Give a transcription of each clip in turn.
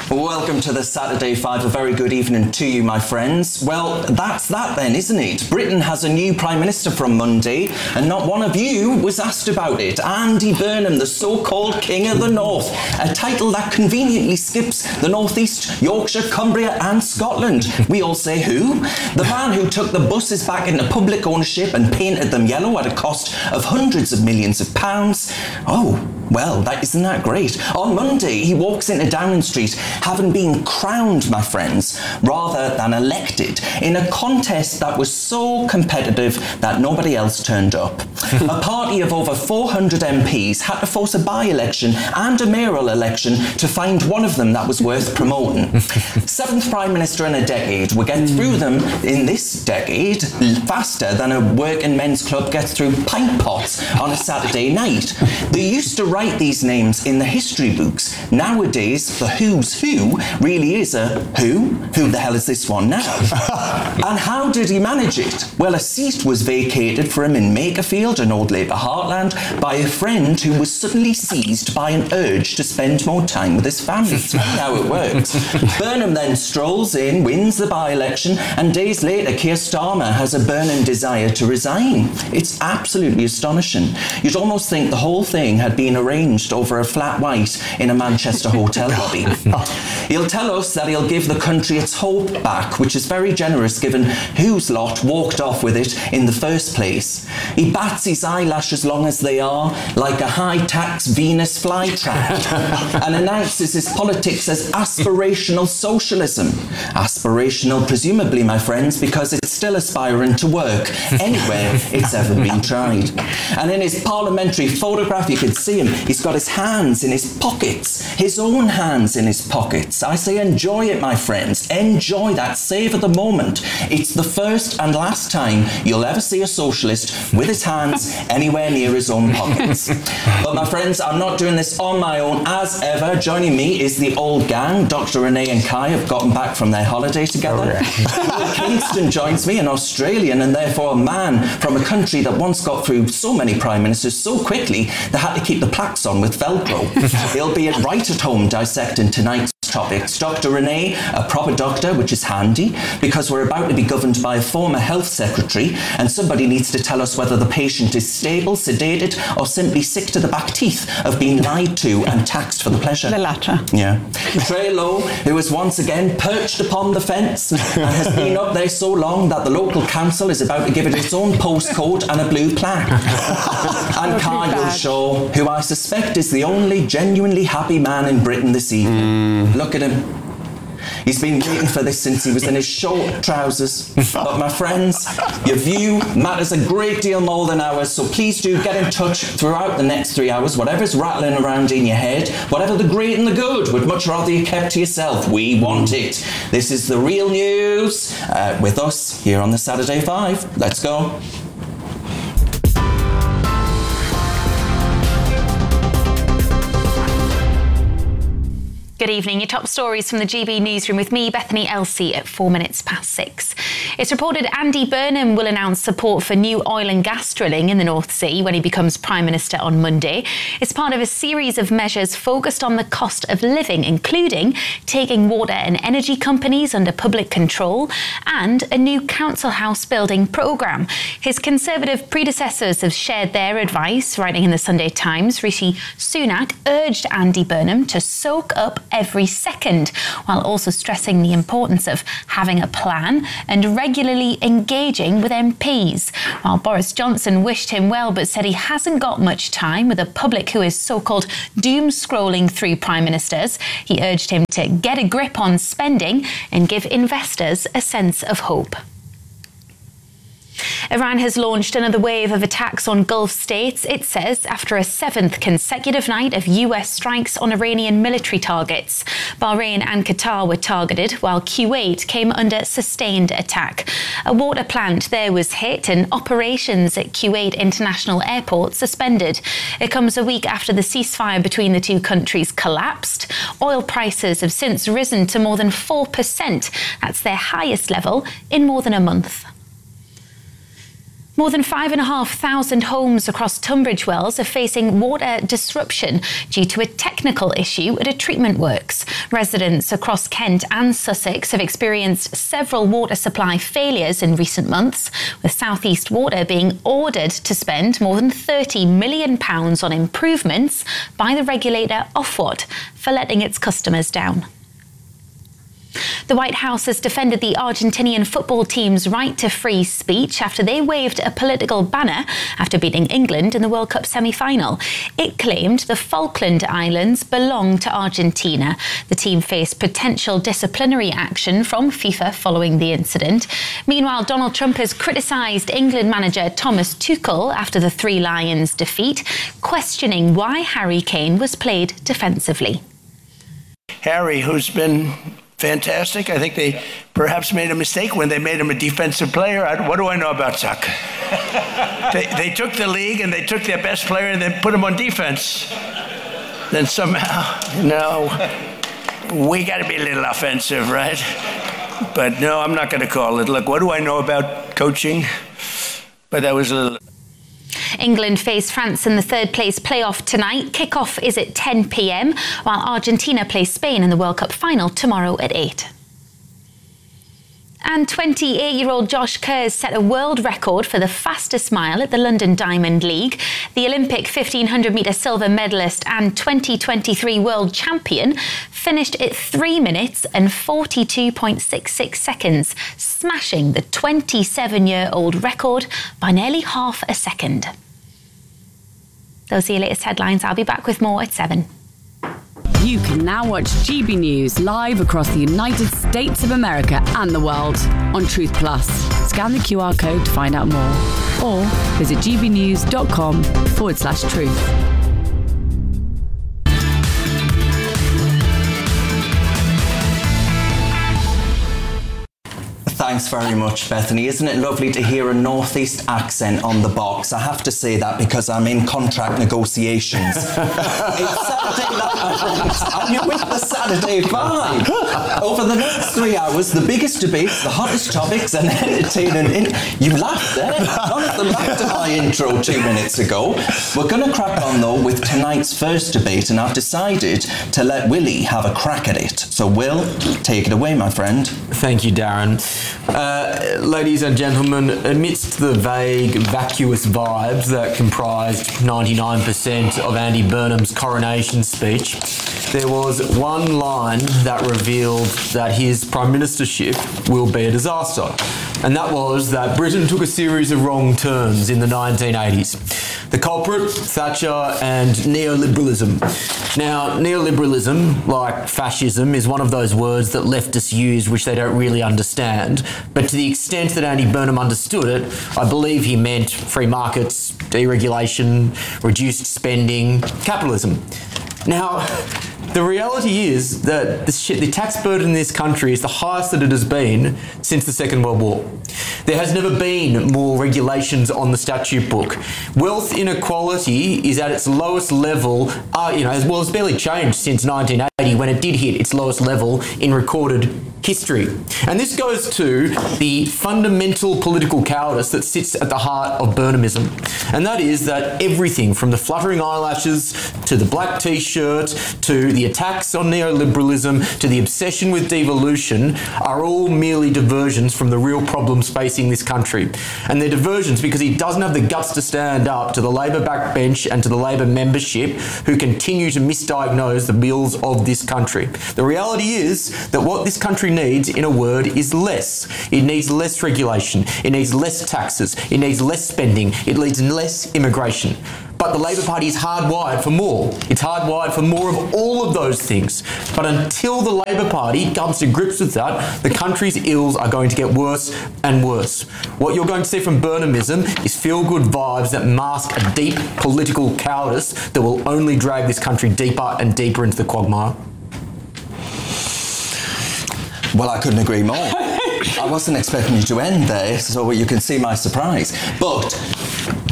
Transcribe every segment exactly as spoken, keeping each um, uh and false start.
Welcome to the Saturday Five. A very good evening to you, my friends. Well, that's that then, isn't it? Britain has a new Prime Minister from Monday, and not one of you was asked about it. Andy Burnham, the so-called King of the North, a title that conveniently skips the North East, Yorkshire, Cumbria and Scotland. We all say who? The man who took the buses back into public ownership and painted them yellow at a cost of hundreds of millions of pounds. Oh, well, that isn't that great. On Monday, he walks into Downing Street having been crowned, my friends, rather than elected, in a contest that was so competitive that nobody else turned up. A party of over four hundred M Ps had to force a by-election and a mayoral election to find one of them that was worth promoting. Seventh Prime Minister in a decade. We get through them in this decade faster than a working men's club gets through pint pots on a Saturday night. They used to write these names in the history books. Nowadays, the who's who really is a who? Who the hell is this one now? And how did he manage it? Well, a seat was vacated for him in Makerfield, an old Labour heartland, by a friend who was suddenly seized by an urge to spend more time with his family. It's funny how it works. Burnham then strolls in, wins the by-election, and days later, Keir Starmer has a burning desire to resign. It's absolutely astonishing. You'd almost think the whole thing had been arranged over a flat white in a Manchester hotel lobby. He'll tell us that he'll give the country its hope back, which is very generous given whose lot walked off with it in the first place. He bats his eyelashes long as they are, like a high-tax Venus flytrap, and announces his politics as aspirational socialism. Aspirational, presumably, my friends, because it's still aspiring to work anywhere it's ever been tried. And in his parliamentary photograph, you can see him. He's got his hands in his pockets, his own hands in his pockets. I say enjoy it, my friends. Enjoy that. Savour the moment. It's the first and last time you'll ever see a socialist with his hands anywhere near his own pockets. But my friends, I'm not doing this on my own. As ever, joining me is the old gang. Doctor Renee and Kai have gotten back from their holiday together. Oh, Kingston joins me, an Australian and therefore a man from a country that once got through so many prime ministers so quickly they had to keep the plaques on with Velcro. He'll be right at home dissecting tonight's topics. Doctor Renee, a proper doctor, which is handy because we're about to be governed by a former health secretary and somebody needs to tell us whether the patient is stable, sedated or simply sick to the back teeth of being lied to and taxed for the pleasure. The latter. Yeah. Trey Lowe, who is once again perched upon the fence and has been up there so long that the local council is about to give it its own postcode and a blue plaque. And Kyle Shaw, who I suspect is the only genuinely happy man in Britain this evening. Mm. Look at him. He's been waiting for this since he was in his short trousers. But my friends, your view matters a great deal more than ours, so please do get in touch throughout the next three hours. Whatever's rattling around in your head, whatever the great and the good, would much rather you kept to yourself. We want it. This is the real news uh, with us here on the Saturday Five. Let's go. Good evening. Your top stories from the G B Newsroom with me, Bethany Elsey, at four minutes past six. It's reported Andy Burnham will announce support for new oil and gas drilling in the North Sea when he becomes Prime Minister on Monday. It's part of a series of measures focused on the cost of living, including taking water and energy companies under public control and a new council house building programme. His Conservative predecessors have shared their advice. Writing in the Sunday Times, Rishi Sunak urged Andy Burnham to soak up every second, while also stressing the importance of having a plan and regularly engaging with M Ps. While Boris Johnson wished him well but said he hasn't got much time with a public who is so-called doom-scrolling through prime ministers, he urged him to get a grip on spending and give investors a sense of hope. Iran has launched another wave of attacks on Gulf states, it says, after a seventh consecutive night of U S strikes on Iranian military targets. Bahrain and Qatar were targeted, while Kuwait came under sustained attack. A water plant there was hit and operations at Kuwait International Airport suspended. It comes a week after the ceasefire between the two countries collapsed. Oil prices have since risen to more than four percent. That's their highest level in more than a month. More than five and a half thousand homes across Tunbridge Wells are facing water disruption due to a technical issue at a treatment works. Residents across Kent and Sussex have experienced several water supply failures in recent months, with South East Water being ordered to spend more than thirty million pounds on improvements by the regulator Ofwat for letting its customers down. The White House has defended the Argentinian football team's right to free speech after they waved a political banner after beating England in the World Cup semi-final. It claimed the Falkland Islands belong to Argentina. The team faced potential disciplinary action from FIFA following the incident. Meanwhile, Donald Trump has criticised England manager Thomas Tuchel after the Three Lions defeat, questioning why Harry Kane was played defensively. Harry, who's been fantastic. I think they perhaps made a mistake when they made him a defensive player. I, what do I know about soccer? they, they took the league and they took their best player and then put him on defense. Then somehow, no, we got to be a little offensive, right? But no, I'm not going to call it. Look, what do I know about coaching? But that was a little... England face France in the third place playoff tonight. Kick-off is at ten p m, while Argentina plays Spain in the World Cup final tomorrow at eight. And twenty-eight-year-old Josh Kerr set a world record for the fastest mile at the London Diamond League. The Olympic fifteen hundred metre silver medalist and twenty twenty-three world champion finished at three minutes and forty-two point six six seconds, smashing the twenty-seven-year-old record by nearly half a second. Those are your latest headlines. I'll be back with more at seven. You can now watch G B News live across the United States of America and the world on Truth Plus. Scan the Q R code to find out more, or visit gbnews.com forward slash truth. Thanks very much, Bethany. Isn't it lovely to hear a Northeast accent on the box? I have to say that because I'm in contract negotiations. It's Saturday night, my friends, and you're with the Saturday vibe. Over the next three hours, the biggest debates, the hottest topics, and entertaining... In- you laughed there. None of them laughed at my intro two minutes ago. We're going to crack on, though, with tonight's first debate, and I've decided to let Willie have a crack at it. So, Will, take it away, my friend. Thank you, Darren. Uh, ladies and gentlemen, amidst the vague, vacuous vibes that comprised ninety-nine percent of Andy Burnham's coronation speech, there was one line that revealed that his prime ministership will be a disaster. And that was that Britain took a series of wrong turns in the nineteen eighties. The culprit, Thatcher, and neoliberalism. Now, neoliberalism, like fascism, is one of those words that leftists use which they don't really understand. But to the extent that Andy Burnham understood it, I believe he meant free markets, deregulation, reduced spending, capitalism. Now, the reality is that the, shit, the tax burden in this country is the highest that it has been since the Second World War. There has never been more regulations on the statute book. Wealth inequality is at its lowest level, uh, you know, as well as barely changed since nineteen eighty when it did hit its lowest level in recorded history. And this goes to the fundamental political cowardice that sits at the heart of Burnhamism. And that is that everything from the fluttering eyelashes to the black t-shirt to the attacks on neoliberalism to the obsession with devolution are all merely diversions from the real problems facing this country. And they're diversions because he doesn't have the guts to stand up to the Labor backbench and to the Labor membership who continue to misdiagnose the bills of this country. The reality is that what this country needs, in a word, is less. It needs less regulation. It needs less taxes. It needs less spending. It needs less immigration. But the Labor Party is hardwired for more. It's hardwired for more of all of those things. But until the Labor Party comes to grips with that, the country's ills are going to get worse and worse. What you're going to see from Burnhamism is feel-good vibes that mask a deep political cowardice that will only drag this country deeper and deeper into the quagmire. Well, I couldn't agree more. I wasn't expecting you to end there, so you can see my surprise. But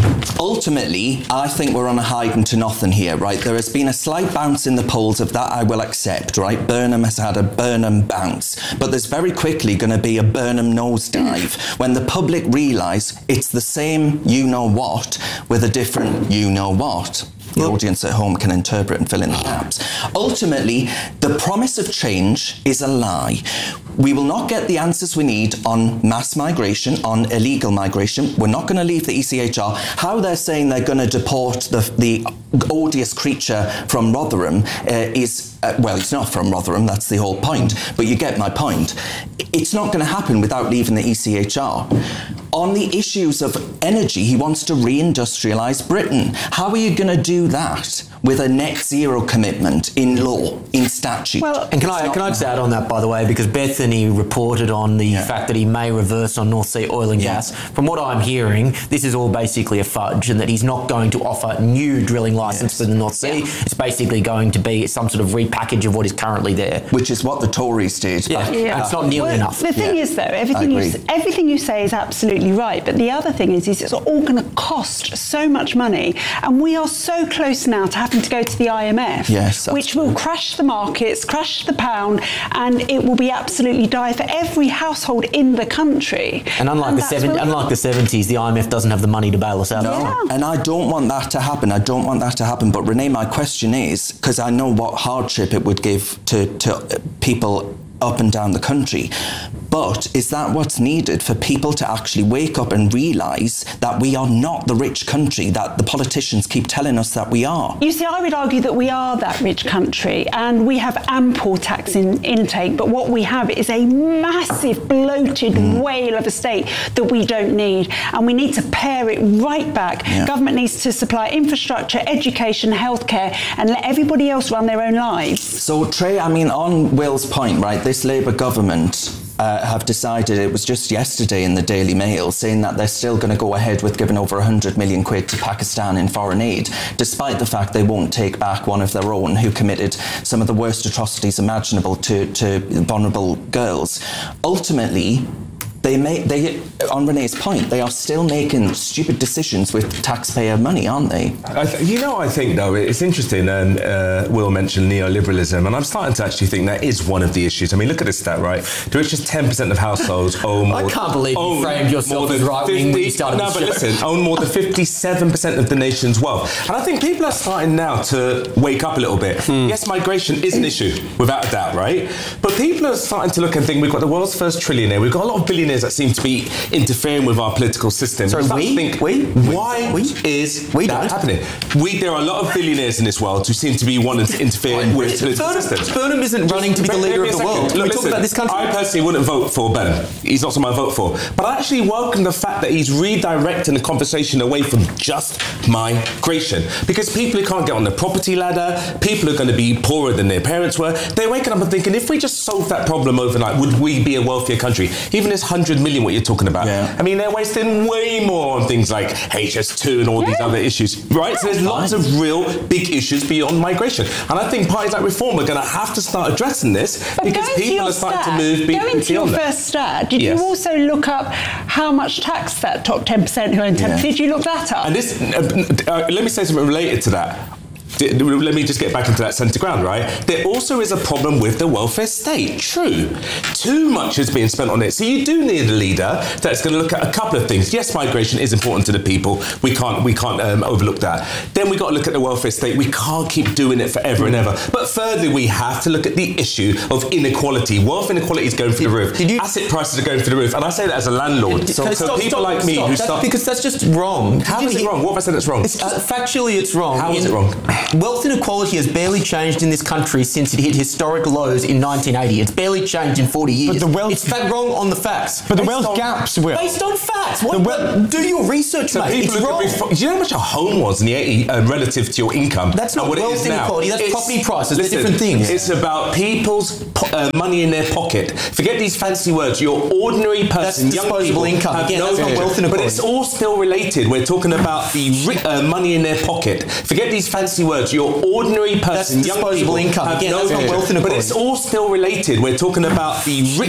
Ultimately, I think we're on a hiding to nothing here, right? There has been a slight bounce in the polls, of that I will accept, right? Burnham has had a Burnham bounce, but there's very quickly going to be a Burnham nosedive when the public realise it's the same you-know-what with a different you-know-what. The audience at home can interpret and fill in the gaps. Ultimately, the promise of change is a lie. We will not get the answers we need on mass migration, on illegal migration. We're not going to leave the E C H R. How they're saying they're going to deport the, the odious creature from Rotherham uh, is, uh, well, it's not from Rotherham, that's the whole point, but you get my point. It's not going to happen without leaving the E C H R. On the issues of energy, he wants to reindustrialise Britain. How are you going to do that with a net zero commitment in law, in statute? Well, and can I can I just add on that, by the way, because Bethany reported on the yeah. fact that he may reverse on North Sea oil and yeah. gas. From what I'm hearing, this is all basically a fudge, and that he's not going to offer new drilling licence yes. for the North Sea. Yeah. It's basically going to be some sort of repackage of what is currently there, which is what the Tories did. Yeah, yeah. And it's not nearly well, enough. The thing yeah. is, though, everything you everything you say is absolutely right. But the other thing is, is it's all going to cost so much money, and we are so close now to having to go to the I M F, yes, which will crash the markets, crash the pound, and it will be absolutely dire for every household in the country. And unlike and the seven, unlike the seventies, the I M F doesn't have the money to bail us out. No, yeah. and I don't want that to happen. I don't want that to happen. But Renee, my question is, because I know what hardship it would give to to people up and down the country. But is that what's needed for people to actually wake up and realise that we are not the rich country that the politicians keep telling us that we are? You see, I would argue that we are that rich country and we have ample tax in, intake, but what we have is a massive bloated mm. whale of a state that we don't need, and we need to pare it right back. Yeah. Government needs to supply infrastructure, education, healthcare, and let everybody else run their own lives. So, Trey, I mean, on Will's point, right, this Labour government Uh, have decided, it was just yesterday in the Daily Mail, saying that they're still going to go ahead with giving over one hundred million quid to Pakistan in foreign aid, despite the fact they won't take back one of their own who committed some of the worst atrocities imaginable to, to vulnerable girls. Ultimately, they make, they, on Renee's point, they are still making stupid decisions with taxpayer money, aren't they? I th- you know, I think, though, it's interesting, and uh, Will mentioned neoliberalism, and I'm starting to actually think that is one of the issues. I mean, look at this stat, right? The richest ten percent of households own more... I can't believe you framed yourself as right-wing when you started No, the but show. listen, own more than fifty-seven percent of the nation's wealth. And I think people are starting now to wake up a little bit. Hmm. Yes, migration is an issue, without a doubt, right? But people are starting to look and think, we've got the world's first trillionaire, we've got a lot of billionaires that seem to be interfering with our political system. Sorry, we? Think, we? Why we? is we that don't. happening? We, there are a lot of billionaires in this world who seem to be wanting to interfere with political Burnham, systems. Burnham isn't running to be the leader of the world. Look, We're talking about this country. I personally wouldn't vote for Burnham. He's not someone I vote for. But I actually welcome the fact that he's redirecting the conversation away from just migration. Because people who can't get on the property ladder, people who are going to be poorer than their parents were, they're waking up and thinking, if we just solve that problem overnight, would we be a wealthier country? Even this one hundred million, what you're talking about. Yeah. I mean, they're wasting way more on things like H S two and all yeah. these other issues, right? So there's lots of real big issues beyond migration. And I think parties like Reform are going to have to start addressing this but because people are starting stat, to move beyond that. Going to your first stat, did yes. you also look up how much tax that top ten percent who own ten percent? Yeah. Did you look that up? And this, uh, uh, let me say something related to that. Let me just get back into that centre ground, right? There also is a problem with the welfare state. True. Too much is being spent on it. So you do need a leader that's going to look at a couple of things. Yes, migration is important to the people. We can't we can't um, overlook that. Then we've got to look at the welfare state. We can't keep doing it forever and ever. But thirdly, we have to look at the issue of inequality. Wealth inequality is going through the roof. Did you, Asset prices are going through the roof. And I say that as a landlord. So, so stop, people stop, like me stop. who that's start... Because that's just wrong. How is it wrong? What have I said that's wrong? It's just, uh, factually, it's wrong. How in, is it wrong? Wealth inequality has barely changed in this country since it hit historic lows in nineteen eighty. It's barely changed in forty years. But the wealth, it's fact wrong on the facts. But the based wealth on, gaps, Will. Based on facts. What, what, do your research, so mate. It's wrong. Refo- do you know how much a home was in the eighties uh, relative to your income? That's not what wealth inequality. That's it's, property prices. Listen, They're different things. It's about people's po- uh, money in their pocket. Forget these fancy words. Your ordinary person, that's young disposable people income. Again, no that's not wealth inequality. But it's all still related. We're talking about the ri- uh, money in their pocket. Forget these fancy words. Your ordinary person, that's young disposable people income. Again, no that's not wealth inequality. But it's all still related. We're talking about the ri-